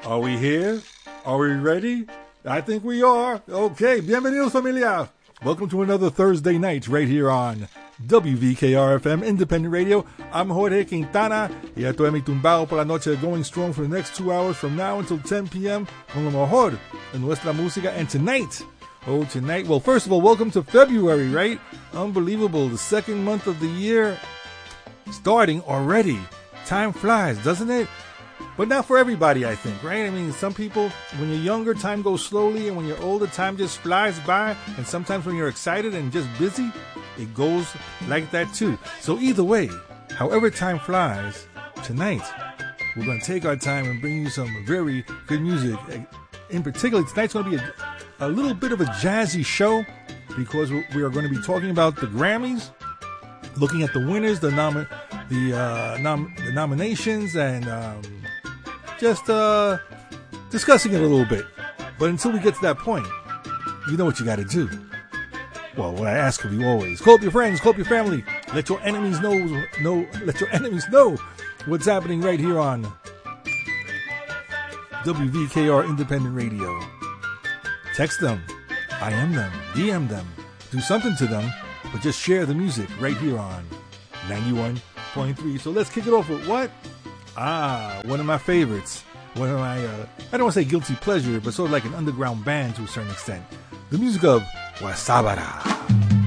Are we here? Are we ready? I think we are. Okay, bienvenidos familia. Welcome to another Thursday night right here on WVKR-FM Independent Radio. I'm Jorge Quintana y estoy mi tumbao por la noche, going strong for the next 2 hours from now until 10 p.m. con lo mejor en nuestra música. And tonight, well, first of all, welcome to February, right? Unbelievable. The second month of the year starting already. Time flies, doesn't it? But not for everybody, I think, right? I mean, some people, when you're younger, time goes slowly, and when you're older, time just flies by. And sometimes when you're excited and just busy, it goes like that too. So either way, however time flies, tonight, we're going to take our time and bring you some very good music. In particular, tonight's going to be a little bit of a jazzy show because we are going to be talking about the Grammys, looking at the winners, the nominations, and just discussing it a little bit. But until we get to that point, you know what you got to do. Well, what I ask of you always: call up your friends, call up your family, let your enemies know what's happening right here on WVKR Independent Radio. Text them, IM them, DM them, do something to them, but just share the music right here on 91.3. So let's kick it off with what? One of my favorites. One of my, I don't want to say guilty pleasure, but sort of like an underground band to a certain extent. The music of Wasabara.